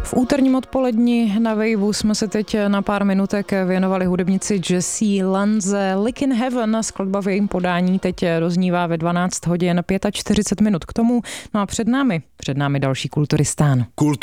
V úterním odpoledni na Waveu jsme se teď na pár minutek věnovali hudebnici Jessie Lanze. Lick in Heaven, skladba v jejím podání teď doznívá ve 12 hodin 45 minut k tomu. No a před námi další Kulturistán.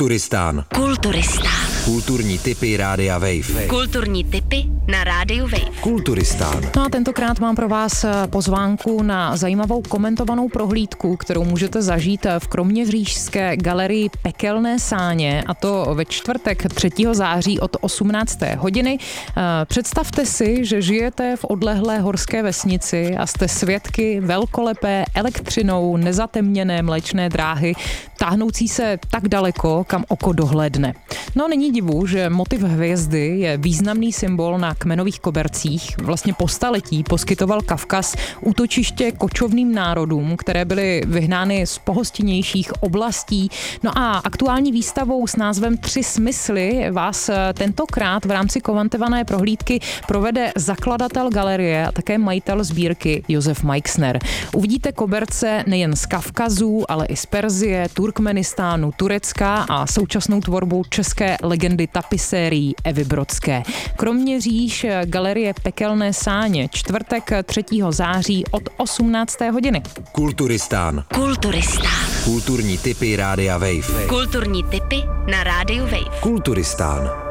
Kulturní tipy Rádia Wave. Kulturní tipy na Rádiu Wave. Kulturistán. No a tentokrát mám pro vás pozvánku na zajímavou komentovanou prohlídku, kterou můžete zažít v kroměřížské galerii Pekelné sáně, a to ve čtvrtek 3. září od 18. hodiny. Představte si, že žijete v odlehlé horské vesnici a jste svědky velkolepé elektřinou nezatemněné mléčné dráhy, táhnoucí se tak daleko, kam oko dohlédne. No není divu, že motiv hvězdy je významný symbol na kmenových kobercích. Vlastně po staletí poskytoval Kavkaz útočiště kočovným národům, které byly vyhnány z pohostinnějších oblastí. No a aktuální výstavou s názvem 3 smysly vás tentokrát v rámci komentované prohlídky provede zakladatel galerie a také majitel sbírky Josef Meixner. Uvidíte koberce nejen z Kavkazu, ale i z Perzie, Turkmenistánu, Turecka a současnou tvorbu české legendy tapisérií Evy Brodské. Kroměříž, galerie Pekelné sáně, čtvrtek 3. září od 18. hodiny. Kulturistán. Kulturní tipy Rádia Wave. Kulturní tipy na Rádiu Wave. Kulturistán.